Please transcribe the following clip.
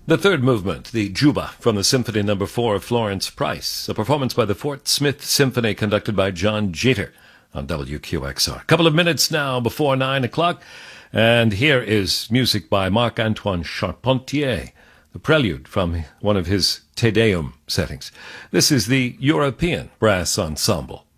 The third movement, the Juba, from the Symphony No. 4 of Florence Price, a performance by the Fort Smith Symphony conducted by John Jeter on WQXR. A couple of minutes now before 9 o'clock, and here is music by Marc-Antoine Charpentier, the prelude from one of his Te Deum settings. This is the European Brass Ensemble.